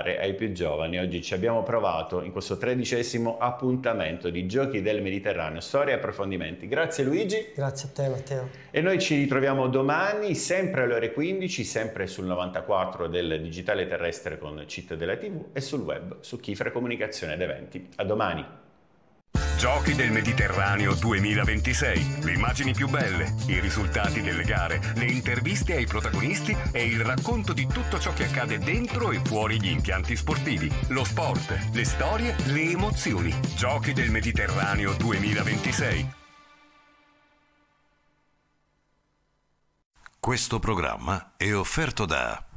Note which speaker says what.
Speaker 1: parlare ai più giovani. Oggi ci abbiamo provato in questo 13° appuntamento di Giochi del Mediterraneo, storia e approfondimenti. Grazie Luigi.
Speaker 2: Grazie a te Matteo.
Speaker 1: E noi ci ritroviamo domani, sempre alle ore 15, sempre sul 94 del digitale terrestre con CIT della TV e sul web su Chifre Comunicazione ed Eventi. A domani.
Speaker 3: Giochi del Mediterraneo 2026. Le immagini più belle, i risultati delle gare, le interviste ai protagonisti e il racconto di tutto ciò che accade dentro e fuori gli impianti sportivi. Lo sport, le storie, le emozioni. Giochi del Mediterraneo 2026.
Speaker 4: Questo programma è offerto da